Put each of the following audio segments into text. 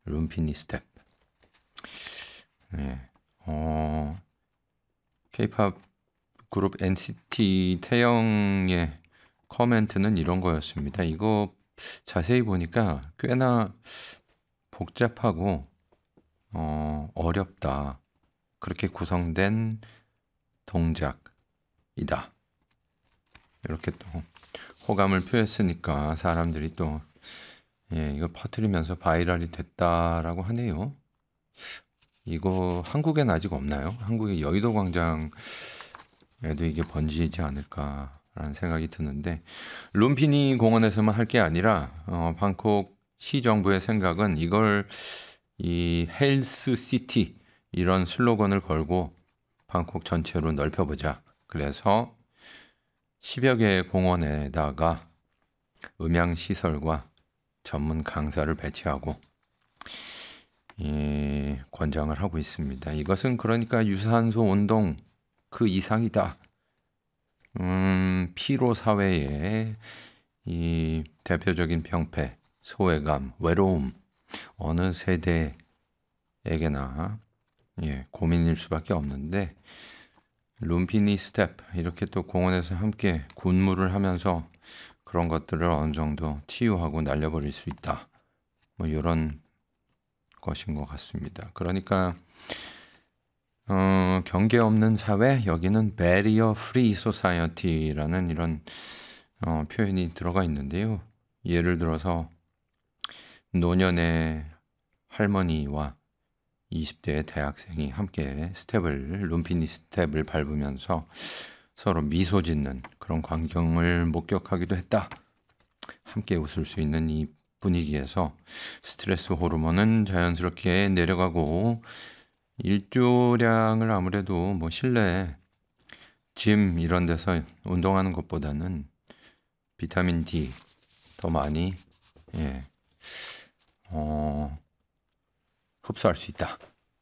룸피니 스텝. 네. K-팝 그룹 NCT 태영의 코멘트는 이런 거였습니다. 이거 자세히 보니까 꽤나 복잡하고 어렵다. 그렇게 구성된 동작이다. 이렇게 또 호감을 표했으니까 사람들이 또 이거 퍼뜨리면서 바이럴이 됐다라고 하네요. 이거 한국엔 아직 없나요? 한국의 여의도 광장에도 이게 번지지 않을까라는 생각이 드는데, 룸피니 공원에서만 할 게 아니라 방콕 시정부의 생각은 이걸 이 헬스 시티 이런 슬로건을 걸고 방콕 전체로 넓혀보자. 그래서 10여 개의 공원에다가 음향 시설과 전문 강사를 배치하고 권장을 하고 있습니다. 이것은 그러니까 유산소 운동 그 이상이다. 피로 사회의 이 대표적인 병폐, 소외감, 외로움 어느 세대에게나 고민일 수밖에 없는데, 룸피니 스텝 이렇게 또 공원에서 함께 군무를 하면서 그런 것들을 어느 정도 치유하고 날려버릴 수 있다. 뭐 이런 것인 것 같습니다. 그러니까 경계 없는 사회, 여기는 Barrier Free Society라는 이런 표현이 들어가 있는데요. 예를 들어서 노년의 할머니와 20대의 대학생이 함께 룸피니 스텝을 밟으면서 서로 미소 짓는 그런 광경을 목격하기도 했다. 함께 웃을 수 있는 이 분위기에서 스트레스 호르몬은 자연스럽게 내려가고, 일조량을 아무래도 뭐 실내 짐 이런 데서 운동하는 것보다는 비타민 D 더 많이 흡수할 수 있다.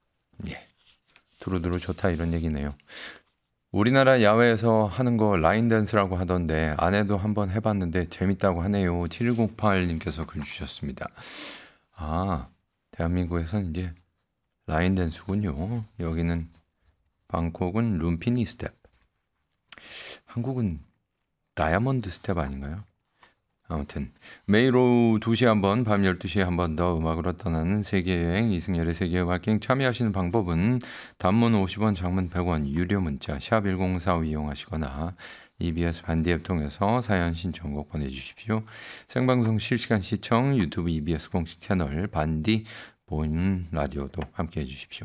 두루두루 좋다 이런 얘기네요. 우리나라 야외에서 하는 거 라인 댄스라고 하던데 아내도 한번 해봤는데 재밌다고 하네요. 7108님께서 글 주셨습니다. 대한민국에서는 이제 라인 댄스군요. 여기는 방콕은 룸피니 스텝. 한국은 다이아몬드 스텝 아닌가요? 아무튼 매일 오후 2시에 한 번, 밤 12시에 한 번 더 음악으로 떠나는 세계여행 이승열의 세계음악여행. 참여하시는 방법은 단문 50원, 장문 100원, 유료 문자 샵 1045 이용하시거나 EBS 반디 앱 통해서 사연 신청곡 보내주십시오. 생방송 실시간 시청 유튜브 EBS 공식 채널 반디 보이는 라디오도 함께해 주십시오.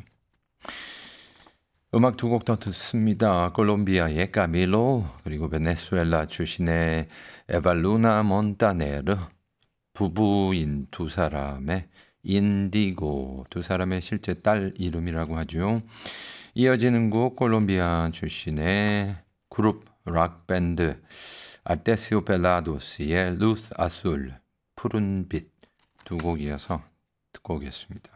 음악 두 곡 더 듣습니다. 콜롬비아의 까밀로, 그리고 베네수엘라 출신의 에발루나 몬타네르, 부부인 두 사람의 인디고, 두 사람의 실제 딸 이름이라고 하죠. 이어지는 곡 콜롬비아 출신의 그룹 락밴드 아테시오 펠라도스의 루스 아술, 푸른 빛, 두 곡 이어서 듣고 오겠습니다.